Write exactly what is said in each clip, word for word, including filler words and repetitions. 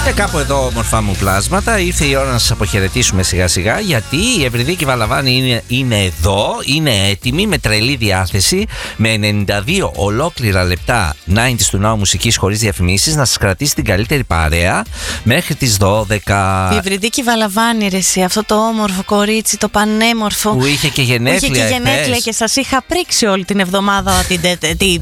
Και κάπου εδώ, όμορφα μου πλάσματα, ήρθε η ώρα να σας αποχαιρετήσουμε σιγά σιγά, γιατί η Ευρυδίκη Βαλαβάνη είναι, είναι εδώ, είναι έτοιμη με τρελή διάθεση, με ενενήντα δύο ολόκληρα λεπτά ενενήντα του ναού μουσικής χωρίς διαφημίσεις, να σας κρατήσει την καλύτερη παρέα μέχρι τις δώδεκα. Η Ευρυδίκη Βαλαβάνη, ρε εσύ, αυτό το όμορφο κορίτσι, το πανέμορφο. Που είχε και γενέθλια. Που είχε και γενέθλια και σας είχα πρίξει όλη την εβδομάδα την Τετάρτη,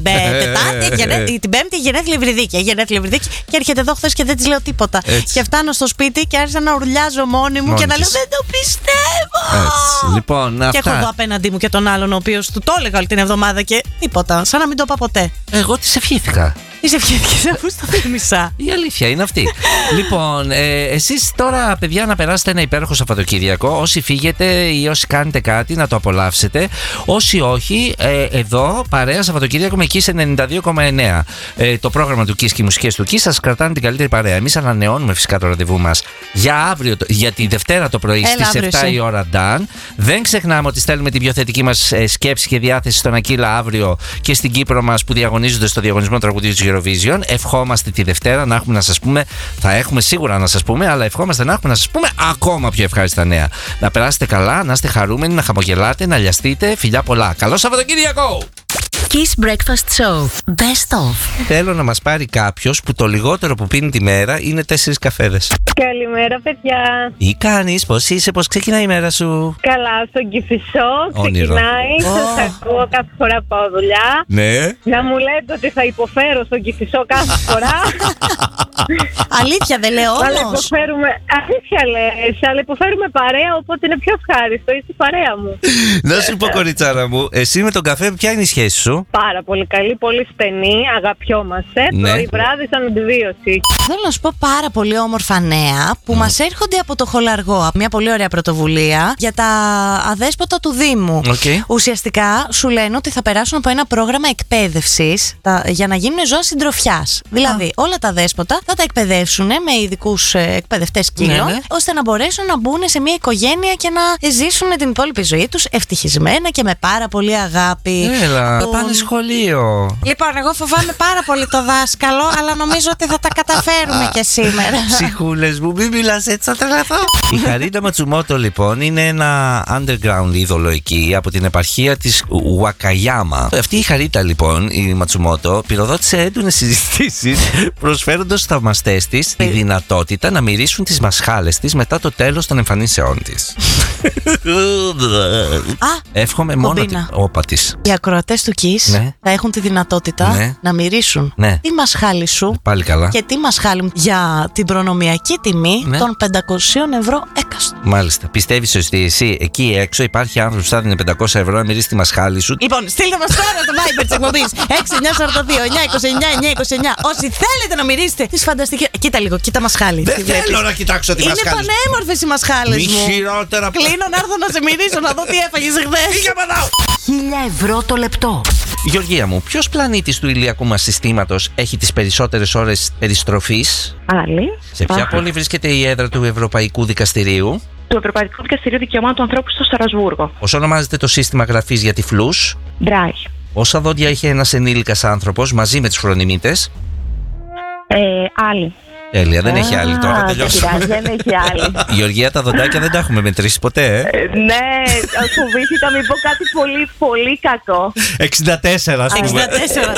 την Πέμπτη, γενέθλια Ευρυδίκη. Γενέθλια Ευρυδίκη και έρχεται εδώ χθες και δεν της λέω τίποτα. Έτσι. Και φτάνω στο σπίτι και άρχισα να ουρλιάζω μόνη μου. Μόνη και να λέω δεν το πιστεύω. Έτσι. Λοιπόν, και αυτά. έχω εδώ απέναντί μου και τον άλλον, ο οποίος του το έλεγα όλη την εβδομάδα και τίποτα. Σαν να μην το είπα ποτέ. Εγώ της ευχήθηκα. Είσαι ευχήθηκες αφού στο θύμισα. Η αλήθεια είναι αυτή. Λοιπόν, ε, εσείς τώρα, παιδιά, να περάσετε ένα υπέροχο Σαββατοκύριακο. Όσοι φύγετε ή όσοι κάνετε κάτι, να το απολαύσετε. Όσοι όχι, ε, εδώ παρέα Σαββατοκύριακο με Kiss ενενήντα δύο κόμμα εννέα. Ε, το πρόγραμμα του Kiss και οι μουσικές του Kiss σας κρατάνε την καλύτερη παρέα. Εμείς ανανεώνουμε φυσικά το ραντεβού μας για αύριο, για τη Δευτέρα το πρωί στις επτά η ώρα. Dan. Δεν ξεχνάμε ότι στέλνουμε την πιο θετική μας ε, σκέψη και διάθεση στον Ακύλα αύριο και στην Κύπρο μας που διαγωνίζονται στο διαγωνισμό τραγουδίου της Eurovision. Ευχόμαστε τη Δευτέρα να έχουμε να σας πούμε, θα έχουμε σίγουρα να σας πούμε, αλλά ευχόμαστε να έχουμε να σας πούμε ακόμα πιο ευχάριστα νέα. Να περάσετε καλά, να είστε χαρούμενοι, να χαμογελάτε, να λιαστείτε. Φιλιά πολλά. Καλό Σαββατοκύριακο! Kiss Breakfast Show. Best of. Θέλω να μας πάρει κάποιος που το λιγότερο που πίνει τη μέρα είναι τέσσερις καφέδες. Καλημέρα, παιδιά. Τι κάνεις, πώς είσαι, πώς ξεκινάει η μέρα σου? Καλά, στον Κηφισό ξεκινάει. Σας ακούω κάθε φορά από δουλειά. Ναι. Να μου λέτε ότι θα υποφέρω στον Κηφισό κάθε φορά. Αλήθεια δεν λέω όμως. Αλλά υποφέρουμε, αλήθεια λες, αλλά υποφέρουμε παρέα, οπότε είναι πιο ευχάριστο. Είσαι η παρέα μου. Να σου πω, κοριτσάρα μου, εσύ με τον καφέ ποια είναι η σχέση σου? Πάρα πολύ καλή, πολύ στενή, αγαπιόμαστε. Ναι. Πρωί βράδυ σαν αντιβίωση. Θέλω να σου πω πάρα πολύ όμορφα νέα που mm. μας έρχονται από το Χολαργό. Μια πολύ ωραία πρωτοβουλία για τα αδέσποτα του Δήμου. Okay. Ουσιαστικά σου λένε ότι θα περάσουν από ένα πρόγραμμα εκπαίδευσης για να γίνουν ζώα συντροφιάς. Δηλαδή, ah. όλα τα δέσποτα θα τα εκπαιδεύσουν με ειδικούς εκπαιδευτές κύλων, ναι, ναι. ώστε να μπορέσουν να μπουν σε μια οικογένεια και να ζήσουν την υπόλοιπη ζωή τους ευτυχισμένα και με πάρα πολύ αγάπη. Έλα, θα πάνε σχολείο. Λοιπόν, εγώ φοβάμαι πάρα πολύ το δάσκαλο, αλλά νομίζω ότι θα τα καταφέρουμε και σήμερα. Ψυχούλες μου, μην μιλάς έτσι, θα τρελαθώ. Η Χαρίτα Ματσουμότο, λοιπόν, είναι ένα underground είδωλο εκεί από την επαρχία της Ουακαγιάμα. Αυτή η Χαρίτα, λοιπόν, η Ματσουμότο, πυροδότησε έντονες συζητήσεις, προσφέροντας στους θαυμαστές της τη δυνατότητα να μυρίσουν τις μασχάλες της μετά το τέλος των εμφανίσεών της. Α, εύχομαι μόνο την όπα της. Οι ακροατές του Kiss, ναι, θα έχουν τη δυνατότητα, ναι, να μυρίσουν, ναι, τη μασχάλη σου. Πάλι καλά. Και τη μασχάλη μου για την προνομιακή τιμή, ναι, των πεντακόσια ευρώ έκαστο. Μάλιστα. Πιστεύεις ότι εσύ εκεί έξω υπάρχει άνθρωπος που θα δίνει πεντακόσια ευρώ να μυρίσει τη μασχάλη σου? Λοιπόν, στείλτε μας τώρα το Viber της εκπομπής έξι εννιά τέσσερα δύο εννιά είκοσι εννιά εννιά είκοσι εννιά. Όσοι θέλετε να μυρίσετε τις φανταστικές. Κοίτα λίγο, κοίτα μασχάλη. Δεν θέλω να κοιτάξω τη μασχάλη. Είναι πανέμορφες οι μασχάλες μου. Μη χειρότερα. Κλείνω να έρθω να σε μυρίσω να δω τι έφαγες χθες. Χίλια ευρώ το λεπτό. Γεωργία μου, ποιος πλανήτης του ηλιακού μας συστήματος έχει τις περισσότερες ώρες περιστροφής? Άλλη. Σε ποια Άχα. πόλη βρίσκεται η έδρα του Ευρωπαϊκού Δικαστηρίου? Του Ευρωπαϊκού Δικαστηρίου Δικαιωμάτων του Ανθρώπου στο Στρασβούργο. Πώς ονομάζεται το σύστημα γραφής για τυφλούς? Μπράι. Πόσα δόντια είχε ένας ενήλικας άνθρωπος μαζί με τους φρονιμίτες? Ε, άλλη. Τέλεια, δεν έχει άλλη τώρα. Τελειώσαμε. Δεν έχει άλλη. Γεωργία, τα δοντάκια δεν τα έχουμε μετρήσει ποτέ, ε. ε ναι, φοβήθηκα μην πω κάτι πολύ, πολύ κακό. εξήντα τέσσερα, ας πούμε. εξήντα τέσσερα.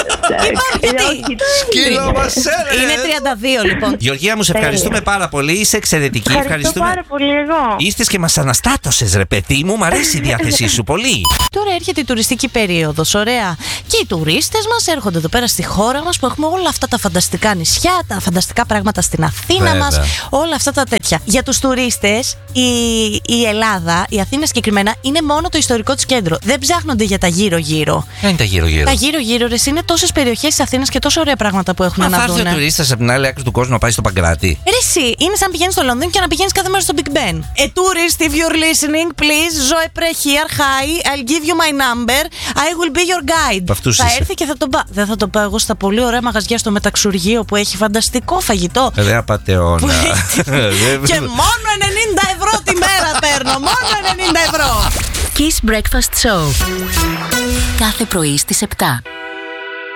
Σκύλο μας έρε. Είναι τριάντα δύο, λοιπόν. Γεωργία μου, σε ευχαριστούμε πάρα πολύ. Είσαι εξαιρετική. Ευχαριστώ πάρα πολύ εγώ. Είστε και μας αναστάτωσες, ρε παιδί μου. Μ' αρέσει η διάθεσή σου πολύ. Τώρα έρχεται η τουριστική περίοδος, ωραία. Και οι τουρίστες μας έρχονται εδώ πέρα στη χώρα μας που έχουμε όλα αυτά τα φανταστικά νησιά, τα φανταστικά πράγματα στην Αθήνα μας, όλα αυτά τα τέτοια. Για τους τουρίστες, η, η Ελλάδα, η Αθήνα συγκεκριμένα, είναι μόνο το ιστορικό της κέντρο. Δεν ψάχνονται για τα γύρω-γύρω. Ποια είναι τα γύρω-γύρω? Τα γύρω-γύρω, ρε, είναι τόσες περιοχές της Αθήνας και τόσο ωραία πράγματα που έχουν. Μα να δουν. Θα έρθει ο τουρίστας από την άλλη άκρη του κόσμου να πάει στο Παγκράτη. Ρε, εσύ, είναι σαν πηγαίνεις στο Λονδίνο και να πηγαίνεις κάθε μέρα στο Big Ben. A tourist, if you're listening, please, Zoe Pre here, hi, I'll give you my number, I will be your guide. Αυτούς θα είσαι. έρθει και θα τον πάω. Δεν θα τον πάω εγώ στα πολύ ωραία μαγαζιά στο Μεταξουργείο που έχει φανταστικό φαγητό. Ρε απατεώνα. Και μόνο ενενήντα ευρώ τη μέρα παίρνω. Μόνο ενενήντα ευρώ. Kiss Breakfast Show. Κάθε πρωί στις επτά.